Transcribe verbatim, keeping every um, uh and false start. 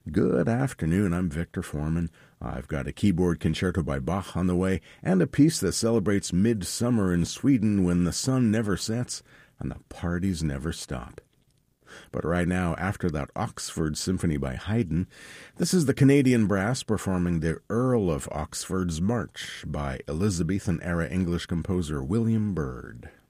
Good afternoon, I'm Victor Foreman. I've got a keyboard concerto by Bach on the way, and a piece that celebrates midsummer in Sweden when the sun never sets and the parties never stop. But right now, after that Oxford Symphony by Haydn, this is the Canadian Brass performing the Earl of Oxford's March by Elizabethan-era English composer William Byrd.